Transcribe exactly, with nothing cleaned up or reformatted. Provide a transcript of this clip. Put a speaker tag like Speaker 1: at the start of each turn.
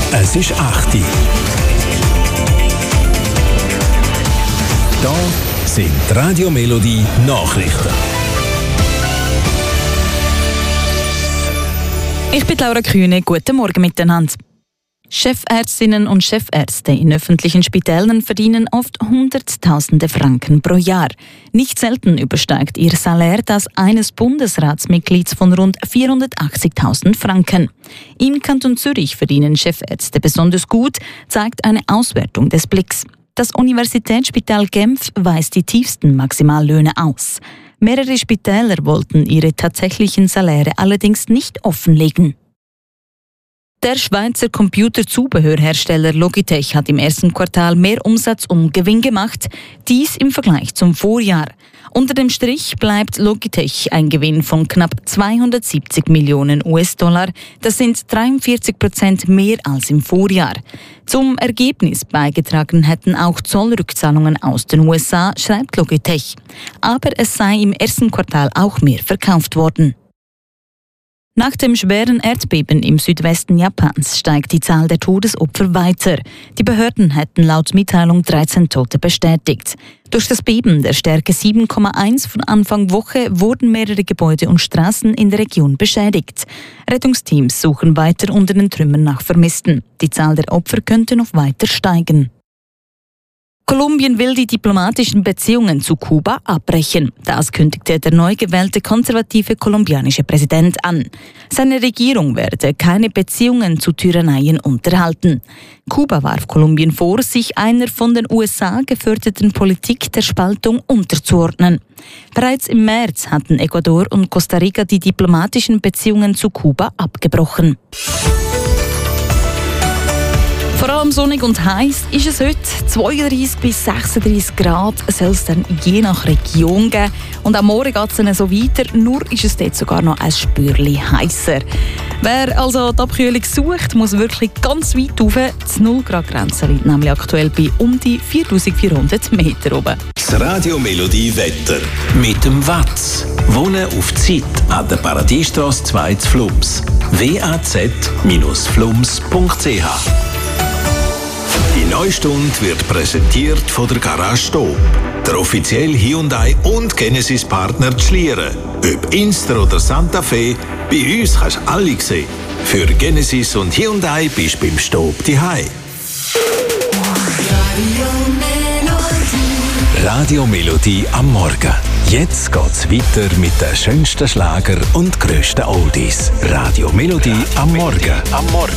Speaker 1: Es ist acht Uhr. Da sind die Radio Melodie Nachrichten.
Speaker 2: Ich bin Laura Kühne. Guten Morgen miteinander. Chefärztinnen und Chefärzte in öffentlichen Spitälern verdienen oft Hunderttausende Franken pro Jahr. Nicht selten übersteigt ihr Salär das eines Bundesratsmitglieds von rund vierhundertachtzigtausend Franken. Im Kanton Zürich verdienen Chefärzte besonders gut, zeigt eine Auswertung des Blicks. Das Universitätsspital Genf weist die tiefsten Maximallöhne aus. Mehrere Spitäler wollten ihre tatsächlichen Saläre allerdings nicht offenlegen. Der Schweizer Computerzubehörhersteller Logitech hat im ersten Quartal mehr Umsatz und Gewinn gemacht, dies im Vergleich zum Vorjahr. Unter dem Strich bleibt Logitech ein Gewinn von knapp zweihundertsiebzig Millionen US-Dollar. Das sind dreiundvierzig Prozent mehr als im Vorjahr. Zum Ergebnis beigetragen hätten auch Zollrückzahlungen aus den U S A, schreibt Logitech. Aber es sei im ersten Quartal auch mehr verkauft worden. Nach dem schweren Erdbeben im Südwesten Japans steigt die Zahl der Todesopfer weiter. Die Behörden hätten laut Mitteilung dreizehn Tote bestätigt. Durch das Beben der Stärke sieben Komma eins von Anfang Woche wurden mehrere Gebäude und Straßen in der Region beschädigt. Rettungsteams suchen weiter unter den Trümmern nach Vermissten. Die Zahl der Opfer könnte noch weiter steigen. Kolumbien will die diplomatischen Beziehungen zu Kuba abbrechen. Das kündigte der neu gewählte konservative kolumbianische Präsident an. Seine Regierung werde keine Beziehungen zu Tyranneien unterhalten. Kuba warf Kolumbien vor, sich einer von den U S A geförderten Politik der Spaltung unterzuordnen. Bereits im März hatten Ecuador und Costa Rica die diplomatischen Beziehungen zu Kuba abgebrochen. Vor allem sonnig und heiß ist es heute. zweiunddreißig bis sechsunddreißig Grad soll es dann je nach Region geben. Und am Morgen geht es dann so weiter, nur ist es dort sogar noch ein Spürchen heißer. Wer also die Abkühlung sucht, muss wirklich ganz weit rauf. Die null Grad Grenze liegt nämlich aktuell bei um die viertausendvierhundert Meter oben.
Speaker 1: Das Radio Melodie Wetter mit dem Watz. Wohnen auf Zeit an der Paradiestrasse zwei zu Flums. w a z Bindestrich flums punkt c h. Die Neustunde wird präsentiert von der Garage Stob, der offizielle Hyundai und Genesis Partner Schlieren. Ob Inster oder Santa Fe, bei uns kannst du alle sehen. Für Genesis und Hyundai bist du beim Stob daheim. Radio Melodie am Morgen. Jetzt geht's weiter mit den schönsten Schlager und grössten Oldies. Radio Melodie am Morgen. Am Morgen.